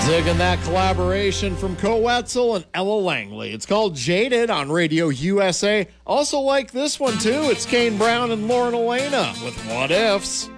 Digging that collaboration from Ko Wetzel and Ella Langley. It's called Jaded on Radio USA. Also like this one, too. It's Kane Brown and Lauren Elena with What Ifs.